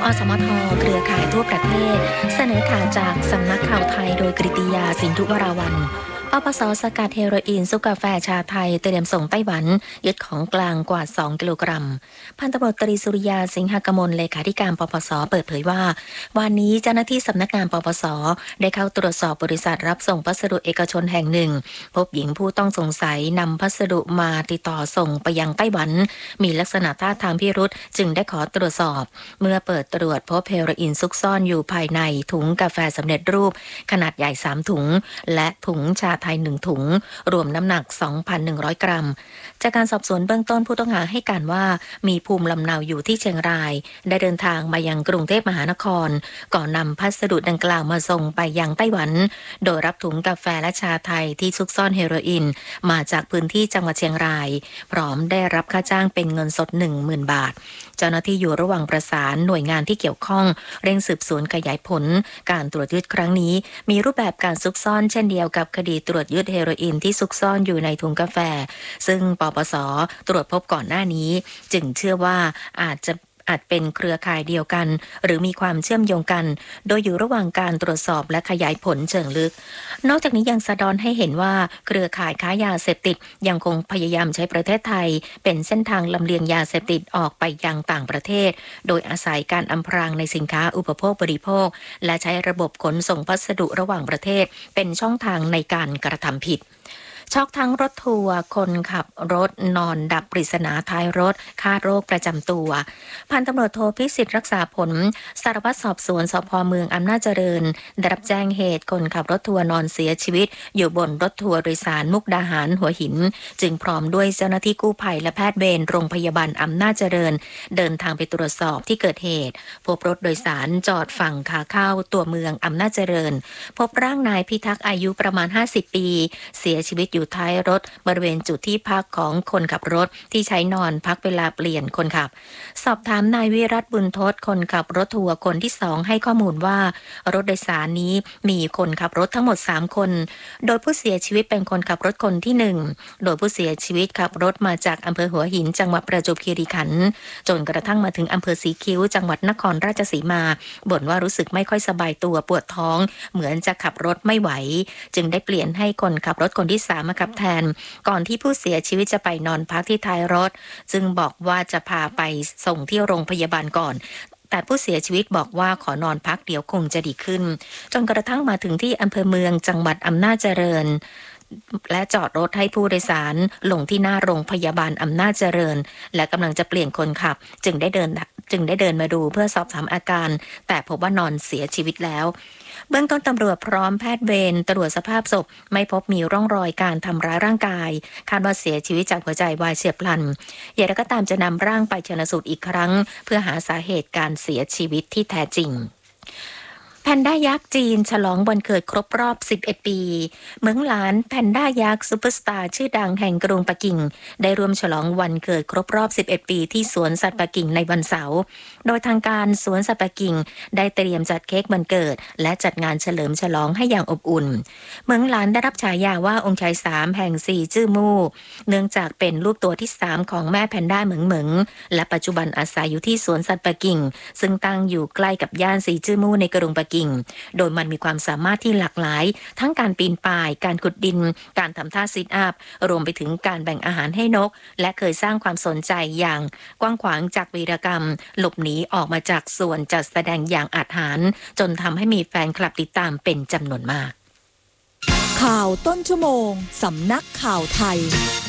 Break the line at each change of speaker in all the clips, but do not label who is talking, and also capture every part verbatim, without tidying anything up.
อสมทเครือข่ายทั่วประเทศเสนอข่าวจากสำนักข่าวไทยโดยกฤติยาสินธุวราวัลย์ปปส.สกัดเฮโรอีนซุปกาแฟชาไทยเตรียมส่งไต้หวันยึดของกลางกว่าสองกิโลกรัมพันตำรวจตรีสุริยาสิงหกมลเลขาธิการปปส.เปิดเผยว่าวันนี้เจ้าหน้าที่สำนักงานปปส.ได้เข้าตรวจสอบบริษัทรับส่งพัสดุเอกชนแห่งหนึ่งพบหญิงผู้ต้องสงสัยนำพัสดุมาติดต่อส่งไปยังไต้หวันมีลักษณะท่าทางพิรุษจึงได้ขอตรวจสอบเมื่อเปิดตรวจพบเฮโรอีนซุกซ่อนอยู่ภายในถุงกาแฟสำเร็จรูปขนาดใหญ่สามถุงและถุงชาไทยหนึ่งถุงรวมน้ำหนัก สองพันหนึ่งร้อย กรัมจากการสอบสวนเบื้องต้นผู้ต้องหาให้การว่ามีภูมิลำเนาอยู่ที่เชียงรายได้เดินทางมายังกรุงเทพมหานครก่อนนำพัสดุดังกล่าวมาส่งไปยังไต้หวันโดยรับถุงกาแฟและชาไทยที่ซุกซ่อนเฮโรอีนมาจากพื้นที่จังหวัดเชียงรายพร้อมได้รับค่าจ้างเป็นเงินสด หนึ่งหมื่น บาทเจ้าหน้าที่อยู่ระหว่างประสานหน่วยงานที่เกี่ยวข้องเร่งสืบสวนขยายผลการตรวจยึดครั้งนี้มีรูปแบบการซุกซ่อนเช่นเดียวกับคดีตรวจยึดเฮโรอีนที่ซุกซ่อนอยู่ในถุงกาแฟซึ่งปปส.ตรวจพบก่อนหน้านี้จึงเชื่อว่าอาจจะอาจเป็นเครือข่ายเดียวกันหรือมีความเชื่อมโยงกันโดยอยู่ระหว่างการตรวจสอบและขยายผลเชิงลึกนอกจากนี้ยังสะท้อนให้เห็นว่าเครือข่ายค้ายาเสพติดยังคงพยายามใช้ประเทศไทยเป็นเส้นทางลำเลียงยาเสพติดออกไปยังต่างประเทศโดยอาศัยการอำพรางในสินค้าอุปโภคบริโภคและใช้ระบบขนส่งพัสดุระหว่างประเทศเป็นช่องทางในการกระทำผิดช็อกทั้งรถทัวร์คนขับรถนอนดับปริศนาท้ายรถคาดโรคประจำตัวพันตำรวจโทพิสิทธิ์รักษาผลสารวัตรสอบสวนสภ.เมืองอำนาจเจริญได้รับแจ้งเหตุคนขับรถทัวร์นอนเสียชีวิตอยู่บนรถทัวร์โดยสารมุกดาหารหัวหินจึงพร้อมด้วยเจ้าหน้าที่กู้ภัยและแพทย์เวรโรงพยาบาลอำนาจเจริญเดินทางไปตรวจสอบที่เกิดเหตุพบรถโดยสารจอดฝั่งขาเข้าตัวเมืองอำนาจเจริญพบร่างนายพิทักษ์อายุประมาณห้าสิบปีเสียชีวิตอยู่ท้ายรถบริเวณจุดที่พักของคนขับรถที่ใช้นอนพักเวลาเปลี่ยนคนขับสอบถามนายวิรัตบุญทศคนขับรถทัวร์คนที่สองให้ข้อมูลว่ารถโดยสารนี้มีคนขับรถทั้งหมดสามคนโดยผู้เสียชีวิตเป็นคนขับรถคนที่หนึ่งโดยผู้เสียชีวิตขับรถมาจากอำเภอหัวหินจังหวัดประจวบคีรีขันธ์จนกระทั่งมาถึงอำเภอสีคิ้วจังหวัดนครราชสีมาบ่นว่ารู้สึกไม่ค่อยสบายตัวปวดท้องเหมือนจะขับรถไม่ไหวจึงได้เปลี่ยนให้คนขับรถคนที่สามมาขับแทนก่อนที่ผู้เสียชีวิตจะไปนอนพักที่ท้ายรถจึงบอกว่าจะพาไปส่งที่โรงพยาบาลก่อนแต่ผู้เสียชีวิตบอกว่าขอนอนพักเดี๋ยวคงจะดีขึ้นจนกระทั่งมาถึงที่อำเภอเมืองจังหวัดอำนาจเจริญและจอดรถให้ผู้โดยสารลงที่หน้าโรงพยาบาลอำนาจเจริญและกำลังจะเปลี่ยนคนขับจึงได้เดินจึงได้เดินมาดูเพื่อสอบถามอาการแต่พบว่านอนเสียชีวิตแล้วเบื้องต้นตำรวจพร้อมแพทย์เวรตรวจสภาพศพไม่พบมีร่องรอยการทำร้ายร่างกายคาดว่าเสียชีวิตจากหัวใจวายเฉียบพลันอย่างไรก็ตามจะนำร่างไปชันสูตรอีกครั้งเพื่อหาสาเหตุการเสียชีวิตที่แท้จริงแพนด้ายักษ์จีนฉลองวันเกิดครบรอบสิบเอ็ดปีเมืองหลานแพนด้ายักษ์ซุปเปอร์สตาร์ชื่อดังแห่งกรุงปักกิ่งได้ร่วมฉลองวันเกิดครบรอบสิบเอ็ดปีที่สวนสัตว์ปักกิ่งในวันเสาร์โดยทางการสวนสัตว์ปักกิ่งได้เตรียมจัดเค้กวันเกิดและจัดงานเฉลิมฉลองให้อย่างอบอุ่นเมืองหลานได้รับฉายาว่าองค์ชายสามแห่งสี่จื้อมู่เนื่องจากเป็นลูกตัวที่สามของแม่แพนด้าเหมิงเหมิงและปัจจุบันอาศัยอยู่ที่สวนสัตว์ปักกิ่งซึ่งตั้งอยู่ใกล้กับย่านสี่จื้อมู่ในกรุงปักกิ่งโดยมันมีความสามารถที่หลากหลายทั้งการปีนป่ายการขุดดินการทำท่าซิทอัพรวมไปถึงการแบ่งอาหารให้นกและเคยสร้างความสนใจอย่างกว้างขวางจากวีรกรรมหลบหนีออกมาจากส่วนจัดแสดงอย่างอาถรรพ์จนทำให้มีแฟนคลับติดตามเป็นจำนวนมาก
ข่าวต้นชั่วโมงสำนักข่าวไทย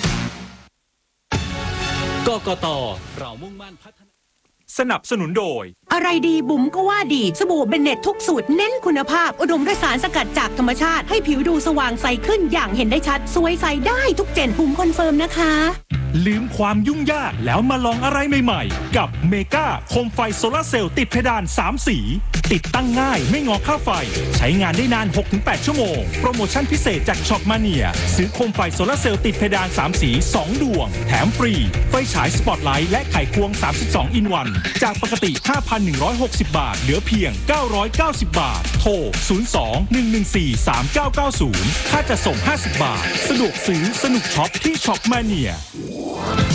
กกต.เรามุ่งมั่นพัฒนาสนับสนุนโดย
อะไรดีบุ๋มก็ว่าดีสบู่เบนเน็ตทุกสูตรเน้นคุณภาพอุดมด้วยสารสกัดจากธรรมชาติให้ผิวดูสว่างใสขึ้นอย่างเห็นได้ชัดสวยใสได้ทุกเจนบุ๋มคอนเฟิร์มนะคะ
ลืมความยุ่งยากแล้วมาลองอะไรใหม่ๆกับเมกาโคมไฟโซลาร์เซลล์ติดเพดานสามสีติดตั้งง่ายไม่งอค่าไฟใช้งานได้นาน หกถึงแปด ชั่วโมงโปรโมชั่นพิเศษจากช็อปมาเนียซื้อโคมไฟโซลาร์เซลล์ติดเพดานสามสีสองดวงแถมฟรีไฟฉายสปอตไลท์และไขควงสามสิบสองอินวันจากปกติ ห้าพันหนึ่งร้อยหกสิบ บาทเหลือเพียงเก้าร้อยเก้าสิบ บาทโทรศูนย์ สอง หนึ่ง หนึ่ง สี่ สาม เก้า เก้า ศูนย์ค่าจัดส่งห้าสิบบาทสะดวกซื้อสนุกช็อปที่ช็อปมาเนีย